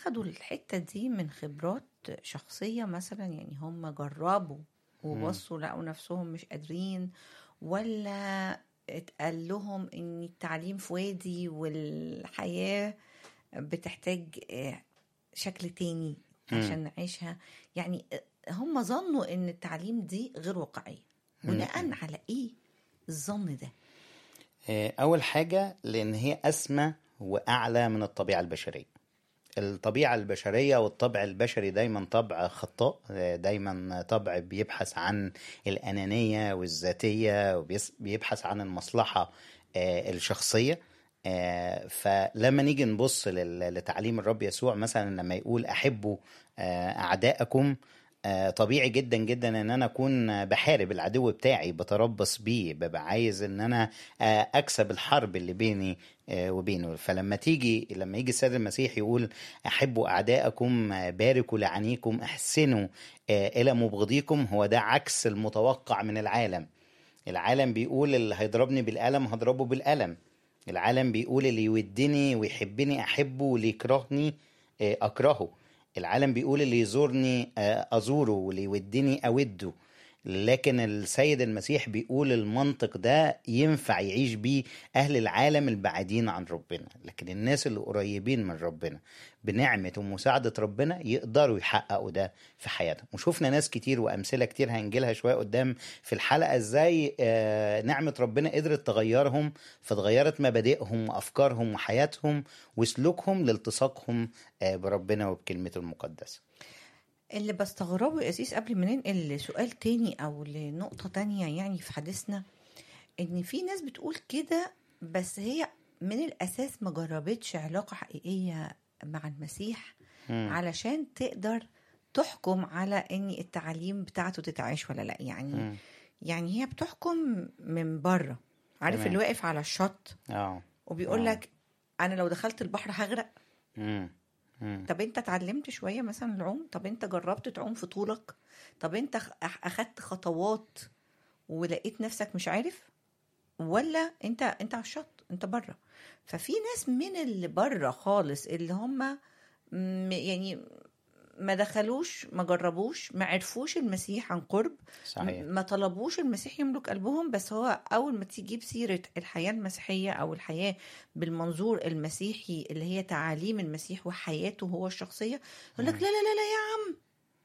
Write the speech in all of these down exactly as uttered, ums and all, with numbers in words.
أخدوا الحتة دي من خبرات شخصية مثلا؟ يعني هم جربوا وبصوا لقوا نفسهم مش قادرين، ولا اتقال لهم ان التعليم في وادي والحياة بتحتاج آه، شكل تاني مم. عشان نعيشها؟ يعني آه، هم ظنوا ان التعليم دي غير واقعية. بناء على ايه الظن ده؟ آه، أول حاجة لأن هي أسمى وأعلى من الطبيعة البشرية. الطبيعة البشرية والطبع البشري دايما طبع خطاء، آه، دايما طبع بيبحث عن الأنانية والذاتية وبيبحث عن المصلحة آه، الشخصية. آه، فلما نيجي نبص لل- لتعليم الرب يسوع مثلا لما يقول أحبوا آه، أعداءكم، آه، طبيعي جدا جدا ان انا اكون بحارب العدو بتاعي، بتربص بيه، ببقى عايز ان انا آه، اكسب الحرب اللي بيني آه، وبينه. فلما تيجي لما يجي السيد المسيح يقول احبوا اعداءكم، آه، باركوا لعنيكم، احسنوا آه، الى مبغضيكم، هو ده عكس المتوقع من العالم. العالم بيقول اللي هيضربني بالقلم هضربه بالقلم. العالم بيقول اللي يودني ويحبني احبه، واللي يكرهني آه، اكرهه. العالم بيقول اللي يزورني آه، ازوره، واللي يودني اوده. لكن السيد المسيح بيقول المنطق ده ينفع يعيش بيه أهل العالم البعيدين عن ربنا، لكن الناس اللي قريبين من ربنا بنعمة ومساعدة ربنا يقدروا يحققوا ده في حياتهم. وشوفنا ناس كتير وأمثلة كتير هنجيلها شوية قدام في الحلقة ازاي آه، نعمة ربنا قدرت تغيرهم، فتغيرت مبادئهم وأفكارهم وحياتهم وسلوكهم لالتصاقهم آه، بربنا وبكلمته المقدسة. اللي بستغربه يا أسيس قبل ما ننقل لسؤال تاني أو لنقطة تانية يعني في حديثنا، إن في ناس بتقول كده بس هي من الأساس ما جربتش علاقة حقيقية مع المسيح مم. علشان تقدر تحكم على إن التعاليم بتاعته تتعيش ولا لأ. يعني مم. يعني هي بتحكم من بره. عارف اللي تمام. واقف على الشط اه. وبيقول اه. لك أنا لو دخلت البحر هغرق. مم. مم. طب انت اتعلمت شوية مثلا العوم؟ طب انت جربت تعوم في طولك؟ طب انت خ- أخ- اخدت خطوات ولقيت نفسك مش عارف؟ ولا انت انت على الشط، انت بره؟ ففي ناس من اللي بره خالص اللي هم م- يعني ما دخلوش، ما جربوش، ما عرفوش المسيح عن قرب، صحيح. م- ما طلبوش المسيح يملك قلبهم. بس هو أول ما تجيب سيرة الحياة المسيحية أو الحياة بالمنظور المسيحي اللي هي تعاليم المسيح وحياته هو الشخصية، يقول لك لا مم. لا لا لا يا عم،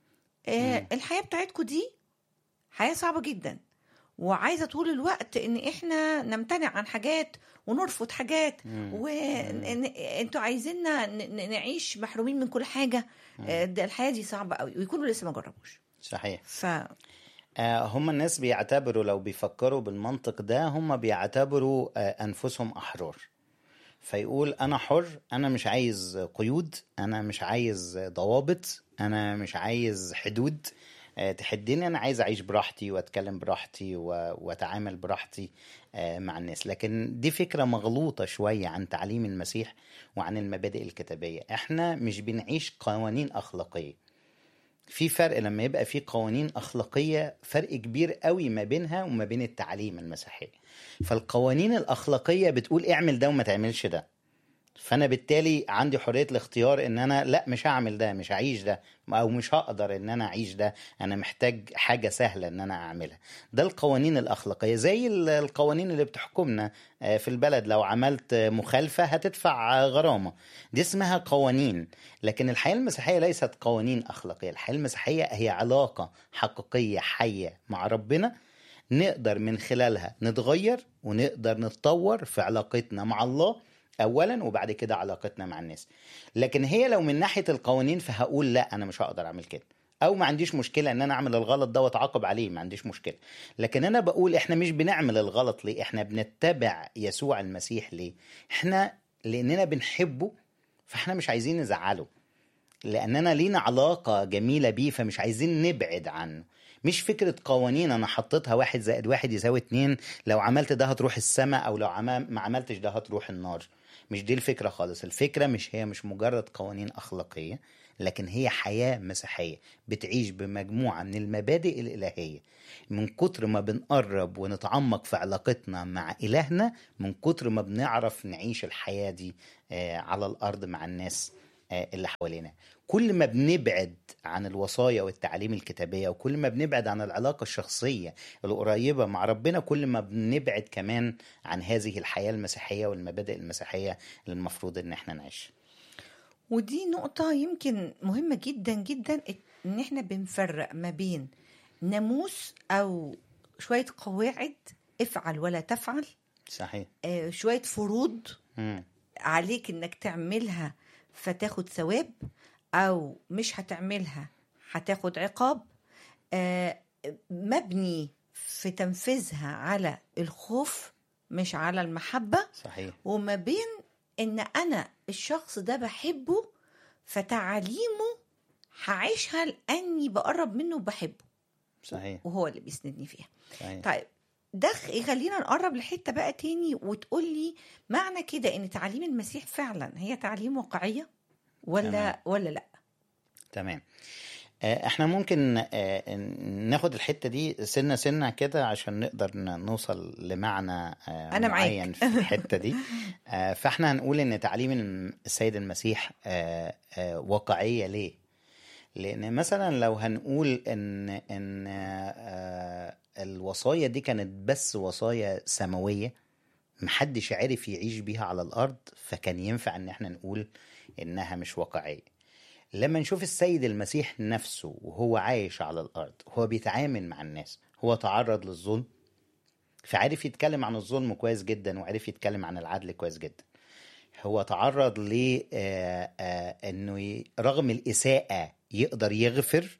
آه مم. الحياة بتاعتكم دي حياة صعبة جدا، وعايزة طول الوقت ان احنا نمتنع عن حاجات ونرفض حاجات، مم. مم. وانتوا عايزيننا ن- ن- نعيش محرومين من كل حاجة. مم. آه، ده الحياة دي صعبة قوي، ويكونوا لسه ما جربوش. صحيح. ف آه، هم الناس بيعتبروا لو بيفكروا بالمنطق ده هم بيعتبروا آه، أنفسهم أحرار. فيقول أنا حر، أنا مش عايز قيود، أنا مش عايز ضوابط، أنا مش عايز حدود آه، تحديني. أنا عايز أعيش براحتي وأتكلم براحتي و- وأتعامل براحتي آه، مع الناس. لكن دي فكرة مغلوطة شوية عن تعليم المسيح وعن المبادئ الكتابية. احنا مش بنعيش قوانين أخلاقية. في فرق لما يبقى في قوانين أخلاقية، فرق كبير قوي ما بينها وما بين التعليم المسيحي. فالقوانين الأخلاقية بتقول اعمل ده وما تعملش ده، فانا بالتالي عندي حرية الاختيار ان انا لا مش هعمل ده، مش هعيش ده، او مش هقدر ان انا اعيش ده، انا محتاج حاجة سهلة ان انا اعملها. ده القوانين الاخلاقية، زي ال- القوانين اللي بتحكمنا آه، في البلد. لو عملت آه، مخالفة هتدفع آه، غرامة. دي اسمها قوانين. لكن الحياة المسيحية ليست قوانين اخلاقية. الحياة المسيحية هي علاقة حقيقية حية مع ربنا، نقدر من خلالها نتغير ونقدر نتطور في علاقتنا مع الله اولا، وبعد كده علاقتنا مع الناس. لكن هي لو من ناحية القوانين فهقول لا انا مش هقدر اعمل كده، او ما عنديش مشكلة ان انا اعمل الغلط ده واتعاقب عليه، ما عنديش مشكلة. لكن انا بقول احنا مش بنعمل الغلط ليه، احنا بنتبع يسوع المسيح ليه؟ احنا لاننا بنحبه، فاحنا مش عايزين نزعله، لأننا لينا علاقة جميلة بيه، فمش عايزين نبعد عنه. مش فكرة قوانين أنا حطيتها واحد زائد واحد يساوي اتنين، لو عملت ده هتروح السماء، أو لو عمل ما عملتش ده هتروح النار. مش دي الفكرة خالص. الفكرة مش هي مش مجرد قوانين أخلاقية، لكن هي حياة مسيحية بتعيش بمجموعة من المبادئ الإلهية. من كتر ما بنقرب ونتعمق في علاقتنا مع إلهنا، من كتر ما بنعرف نعيش الحياة دي آه، على الأرض مع الناس آه، اللي حوالينا. كل ما بنبعد عن الوصايا والتعاليم الكتابية، وكل ما بنبعد عن العلاقة الشخصية القريبة مع ربنا، كل ما بنبعد كمان عن هذه الحياة المسيحية والمبادئ المسيحية اللي المفروض ان احنا نعيش. ودي نقطة يمكن مهمة جدا جدا، ان احنا بنفرق ما بين ناموس او شوية قواعد افعل ولا تفعل، صحيح. آه شوية فروض مم. عليك انك تعملها فتاخد ثواب، او مش هتعملها هتاخد عقاب، آه مبني في تنفيذها على الخوف مش على المحبة. صحيح. وما بين ان انا الشخص ده بحبه فتعاليمه هعيشها لاني بقرب منه وبحبه. صحيح. وهو اللي بيسندني فيها. صحيح. طيب ده خلينا نقرب لحته بقى تاني، وتقولي معنى كده ان تعاليم المسيح فعلا هي تعاليم واقعيه ولا تمام. ولا لا؟ تمام. آه، احنا ممكن آه، ناخد الحتة دي سنة سنة كده عشان نقدر ن- نوصل لمعنى آه، أنا معاك. معين في الحتة دي. آه، فاحنا هنقول ان تعليم السيد المسيح آه، آه، واقعية. ليه؟ لان مثلا لو هنقول ان ان آه، الوصايا دي كانت بس وصايا سماوية محدش عارف يعيش بيها على الارض، فكان ينفع ان احنا نقول انها مش واقعية. لما نشوف السيد المسيح نفسه وهو عايش على الأرض، هو بيتعامل مع الناس، هو تعرض للظلم فعرف يتكلم عن الظلم كويس جدا، وعرف يتكلم عن العدل كويس جدا. هو تعرض ل آه، آه، انه ي- رغم الإساءة يقدر يغفر،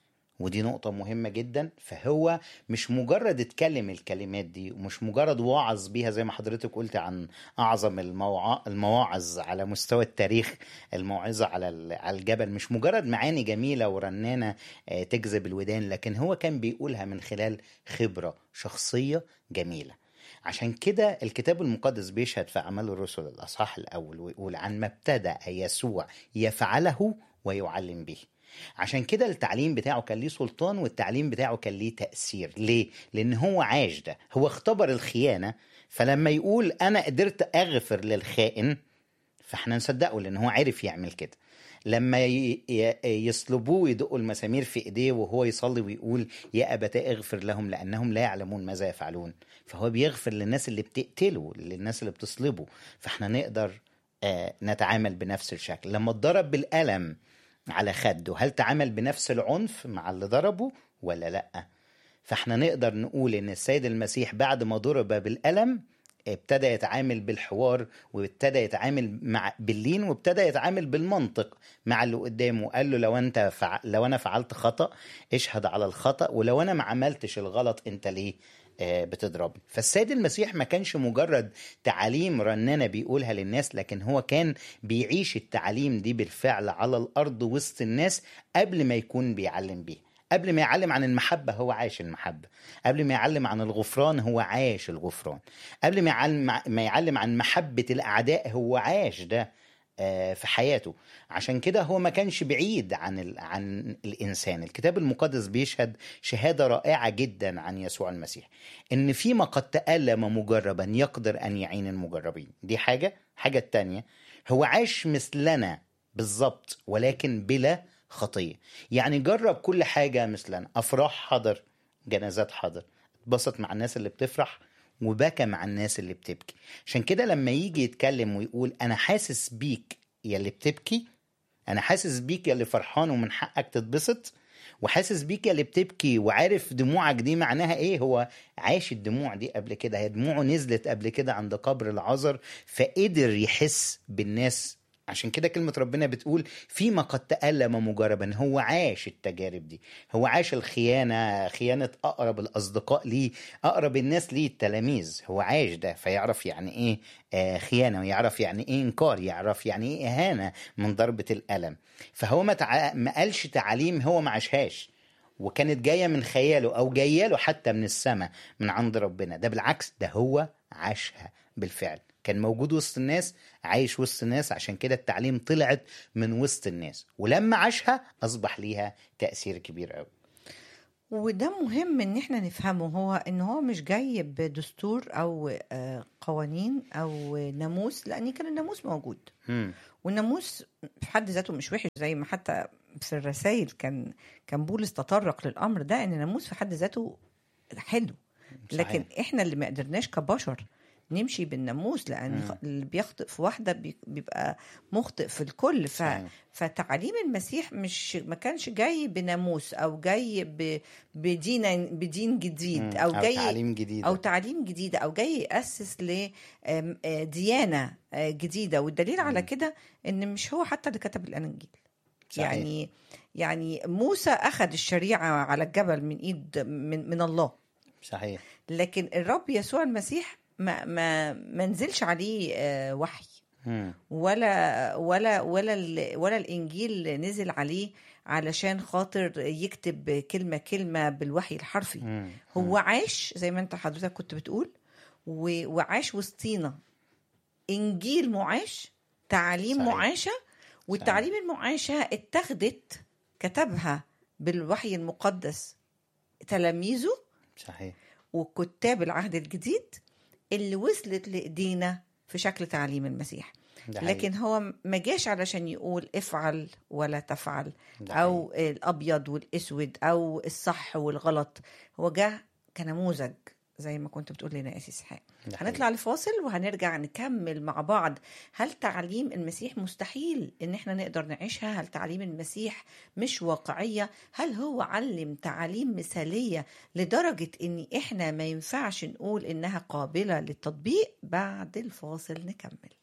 ودي نقطة مهمة جدا. فهو مش مجرد اتكلم الكلمات دي، ومش مجرد وعظ بيها زي ما حضرتك قلت عن أعظم الموع... المواعظ على مستوى التاريخ، الموعظة على ال- على الجبل. مش مجرد معاني جميلة ورنانة آه، تجذب الودان، لكن هو كان بيقولها من خلال خبرة شخصية جميلة. عشان كده الكتاب المقدس بيشهد في أعمال الرسل الأصحاح الأول ويقول عن ما ابتدأ يسوع يفعله ويعلم به. عشان كده التعليم بتاعه كان ليه سلطان، والتعليم بتاعه كان ليه تأثير. ليه؟ لأن هو عاش ده، هو اختبر الخيانة. فلما يقول أنا قدرت أغفر للخائن، فاحنا نصدقه لأن هو عرف يعمل كده. لما ي- ي- يصلبوه ويدقوا المسامير في ايديه وهو يصلي ويقول يا أبتاه اغفر لهم لأنهم لا يعلمون ماذا يفعلون، فهو بيغفر للناس اللي بتقتله، للناس اللي بتصلبه. فاحنا نقدر آه، نتعامل بنفس الشكل. لما اتضرب بالقلم على خده، هل تعامل بنفس العنف مع اللي ضربه ولا لأ؟ فاحنا نقدر نقول ان السيد المسيح بعد ما ضرب بالقلم ابتدى يتعامل بالحوار، وابتدى يتعامل مع باللين، وابتدى يتعامل بالمنطق مع اللي قدامه. قال له لو انت فع... لو انا فعلت خطأ اشهد على الخطأ، ولو انا ما عملتش الغلط انت ليه آه، بتضربني؟ فالسيد المسيح ما كانش مجرد تعاليم رنانة بيقولها للناس، لكن هو كان بيعيش التعاليم دي بالفعل على الأرض وسط الناس قبل ما يكون بيعلم بيها. قبل ما يعلم عن المحبة هو عايش المحبة، قبل ما يعلم عن الغفران هو عايش الغفران، قبل ما يعلم, ما يعلم عن محبة الأعداء هو عايش ده آه، في حياته. عشان كده هو ما كانش بعيد عن ال... عن الإنسان. الكتاب المقدس بيشهد شهادة رائعة جدا عن يسوع المسيح، إن فيما قد تألم مجربا يقدر أن يعين المجربين. دي حاجة. حاجة التانية، هو عاش مثلنا بالضبط ولكن بلا خطية. يعني جرب كل حاجة مثلنا، أفراح حضر، جنازات حضر، اتبسط مع الناس اللي بتفرح، وبكى مع الناس اللي بتبكي. عشان كده لما يجي يتكلم ويقول أنا حاسس بيك يا اللي بتبكي، أنا حاسس بيك يا اللي فرحان ومن حقك تتبسط، وحاسس بيك يا اللي بتبكي وعارف دموعك دي معناها ايه. هو عاش الدموع دي قبل كده، هي دموعه نزلت قبل كده عند قبر العذر، فقدر يحس بالناس. عشان كده كلمة ربنا بتقول فيما قد تألم مجربا. هو عاش التجارب دي، هو عاش الخيانة، خيانة أقرب الأصدقاء ليه، أقرب الناس ليه التلاميذ. هو عاش ده فيعرف يعني إيه آه خيانة، ويعرف يعني إيه إنكار، يعرف يعني إيه إهانة من ضربة الألم. فهو ما, تع... ما قالش تعاليم هو ما عاشهاش وكانت جاية من خياله أو جاية له حتى من السماء من عند ربنا. ده بالعكس، ده هو عاشها بالفعل، كان موجود وسط الناس، عايش وسط الناس. عشان كده التعليم طلعت من وسط الناس، ولما عاشها أصبح ليها تأثير كبير قوي. وده مهم ان احنا نفهمه، هو ان هو مش جاي بدستور او آه، قوانين او ناموس، لان كان الناموس موجود مم. والناموس في حد ذاته مش وحش، زي ما حتى في الرسائل كان كان بولس تطرق للامر ده، ان الناموس في حد ذاته حلو. لكن صحيح. احنا اللي ما قدرناش كبشر نمشي بالناموس، لان مم. اللي بيخطئ في واحده بي- بيبقى مخطئ في الكل. ف... صحيح. فتعليم المسيح مش ما كانش جاي بناموس، او جاي ب... بدين بدين جديد، مم. او او جاي تعليم جديد. او تعليم جديد، او جاي ياسس لديانه جديده. والدليل على مم. كده ان مش هو حتى اللي كتب الاناجيل. صحيح. يعني يعني موسى اخذ الشريعه على الجبل من ايد من, من الله، صحيح. لكن الرب يسوع المسيح ما ما ما نزلش عليه آه، وحي، مم. ولا ولا ولا ال- ولا الانجيل نزل عليه علشان خاطر يكتب كلمه كلمه بالوحي الحرفي. مم. هو عاش زي ما انت حضرتك كنت بتقول، و- وعاش وسطينا انجيل معاش، تعاليم صحيح. معاشه. والتعليم المعاشه اتخذت كتبها بالوحي المقدس تلاميذه صحيح. وكتاب العهد الجديد اللي وصلت لإيدينا في شكل تعليم المسيح. ده حقيقي. لكن هو ما جاش علشان يقول افعل ولا تفعل، ده أو الأبيض والأسود أو الصح والغلط. هو جاء كنموذج زي ما كنت بتقول لنا يا أسيس حق. ده حقيقي. هنطلع لفاصل وهنرجع نكمل مع بعض. هل تعليم المسيح مستحيل ان احنا نقدر نعيشها؟ هل تعليم المسيح مش واقعية؟ هل هو علم تعاليم مثالية لدرجة ان احنا ما ينفعش نقول انها قابلة للتطبيق؟ بعد الفاصل نكمل.